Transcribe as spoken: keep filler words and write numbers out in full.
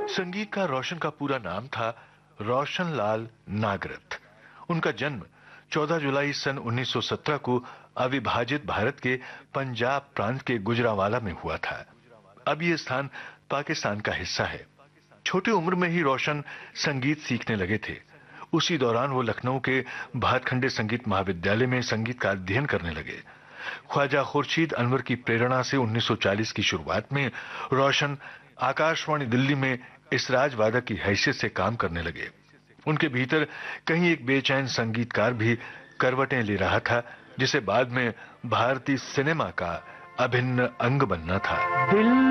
संगीतकार रोशन का पूरा नाम था रोशन लाल नागरथ। उनका जन्म चौदह जुलाई सन उन्नीस सौ सत्रह को अविभाजित भारत के पंजाब प्रांत के गुजरांवाला में हुआ था। अब यह स्थान पाकिस्तान का हिस्सा है। छोटी उम्र में ही रोशन संगीत सीखने लगे थे। उसी दौरान वो लखनऊ के भातखंडे संगीत महाविद्यालय में संगीत का अध्ययन करने लगे। ख्वाजा खुर्शीद अनवर की प्रेरणा से उन्नीस सौ चालीस की शुरुआत में रोशन आकाशवाणी दिल्ली में इसराज वादक की हैसियत से काम करने लगे। उनके भीतर कहीं एक बेचैन संगीतकार भी करवटें ले रहा था, जिसे बाद में भारतीय सिनेमा का अभिन्न अंग बनना था।